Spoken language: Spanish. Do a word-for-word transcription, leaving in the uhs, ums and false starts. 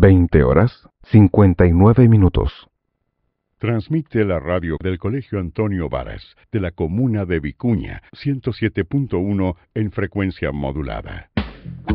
veinte horas, cincuenta y nueve minutos. Transmite la radio del Colegio Antonio Varas, de la comuna de Vicuña, ciento siete punto uno en frecuencia modulada.